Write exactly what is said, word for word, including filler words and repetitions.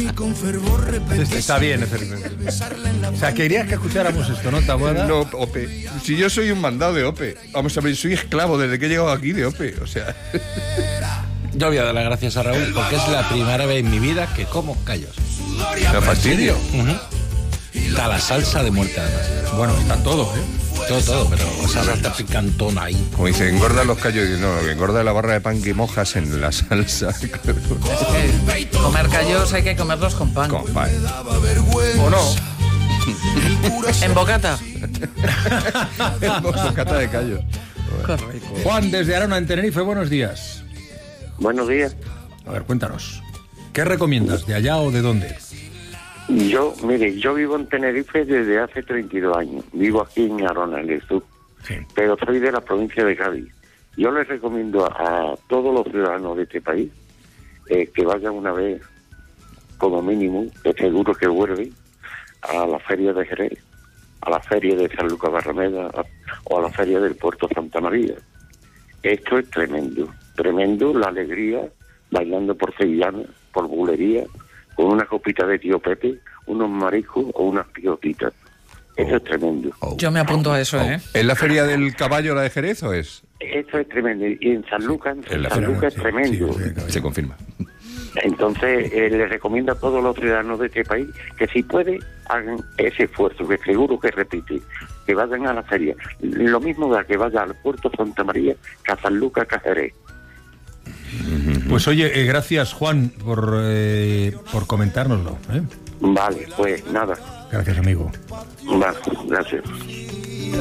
Este está bien, efectivamente. O sea, querías que escucháramos esto, ¿no, Taboada? No, Ope. Si yo soy un mandado de Ope. Vamos a ver, soy esclavo desde que he llegado aquí de Ope. O sea... Yo voy a dar las gracias a Raúl porque es la primera vez en mi vida que como callos. ¿Me fastidio? Uh-huh. Está la salsa de muerte, además. Bueno, están todos, ¿eh? Todo, todo, pero esa salsa picantona ahí. Como dice, engorda los callos. No, lo que engorda es la barra de pan que mojas en la salsa. Es que comer callos hay que comerlos con pan. Con pan. ¿O no? En bocata. En bocata de callos. Correcto. Juan, desde Arona, en Tenerife, buenos días. Buenos días. A ver, cuéntanos. ¿Qué recomiendas? ¿De allá o de dónde? Yo, mire, yo vivo en Tenerife desde hace treinta y dos años. Vivo aquí en Arona, en el sur. Sí. Pero soy de la provincia de Cádiz. Yo les recomiendo a, a todos los ciudadanos de este país eh, que vayan una vez, como mínimo, que seguro que vuelven, a la feria de Jerez, a la feria de San Lucas Barrameda a, o a la feria del Puerto Santa María. Esto es tremendo, tremendo, la alegría, bailando por sevillana, por bulería, con una copita de tío Pepe, unos mariscos o unas pirotitas. Eso es tremendo. Oh. Yo me apunto a eso, ¿eh? ¿Es la feria del caballo la de Jerez o es? Eso es tremendo. Y en San Lucas, en en la San feria, Lucas sí, es tremendo. sí, sí, Se confirma. Entonces, eh, les recomiendo a todos los ciudadanos de este país que si puede, hagan ese esfuerzo, que seguro que repite, que vayan a la feria. Lo mismo da que vaya al Puerto Santa María, que a San Lucas, que a Jerez. Pues oye, eh, gracias, Juan, por, eh, por comentárnoslo, ¿eh? Vale, pues nada. Gracias, amigo. Vale, gracias.